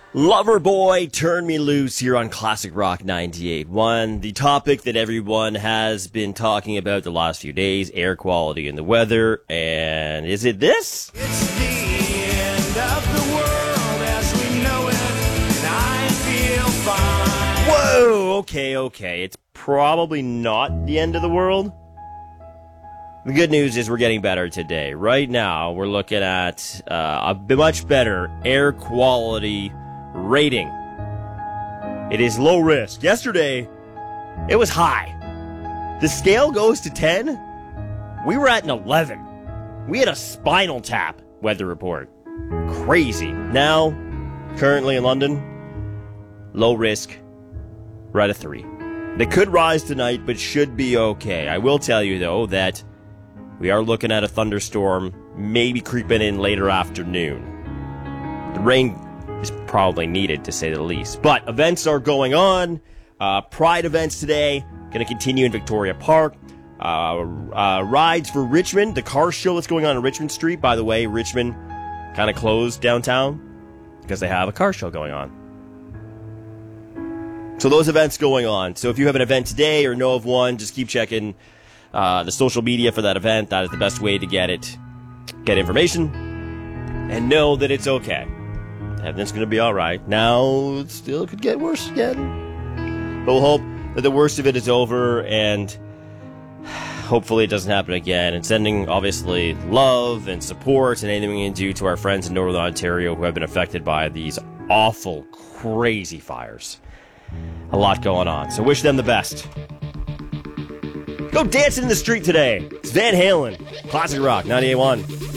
Loverboy, Turn Me Loose here on Classic Rock 98.1. The topic that everyone has been talking about the last few days, air quality and the weather. And is it this? It's the end of the world as we know it, and I feel fine. Whoa, okay. It's probably not the end of the world. The good news is we're getting better today. Right now, we're looking at a much better air quality rating. It is low risk. Yesterday, it was high. The scale goes to 10. We were at an 11. We had a spinal tap weather report. Crazy. Now, currently in London, low risk, we're at a 3. They could rise tonight, but should be okay. I will tell you, though, that we are looking at a thunderstorm maybe creeping in later afternoon. The rain is probably needed, to say the least. But events are going on. Pride events today. Going to continue in Victoria Park. Rides for Richmond. The car show that's going on Richmond Street. By the way, Richmond kind of closed downtown because they have a car show going on. So those events going on. So if you have an event today or know of one, just keep checking the social media for that event. That is the best way to get information and know that it's okay. Everything's going to be all right. Now, it still could get worse again. But we'll hope that the worst of it is over and hopefully it doesn't happen again. And sending, obviously, love and support and anything we can do to our friends in Northern Ontario who have been affected by these awful, crazy fires. A lot going on. So wish them the best. Go dancing in the street today. It's Van Halen. Classic Rock 98.1.